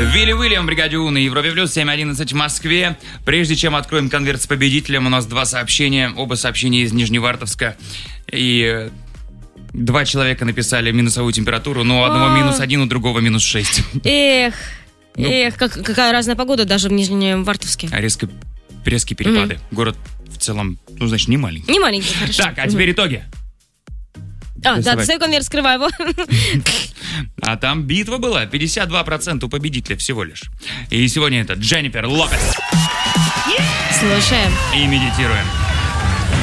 Вилли Уильям, бригаде У на Европе Плюс, 7:11 в Москве. Прежде чем откроем конверт с победителем, у нас 2 сообщения. Оба сообщения из Нижневартовска. И 2 человека написали минусовую температуру, но у одного -1, у другого -6. Эх, какая разная погода даже в Нижневартовске. Резкие перепады. Город в целом, значит, не маленький. Не маленький, хорошо. Так, а теперь итоги. Достаю конверт, скрываю его. А там битва была, 52% у победителя всего лишь. И сегодня это Дженнифер Лопес. Слушаем. И медитируем.